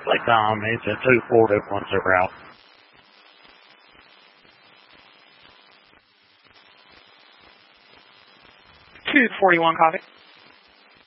Lake Tom, it's a 24210 route. 241, copy.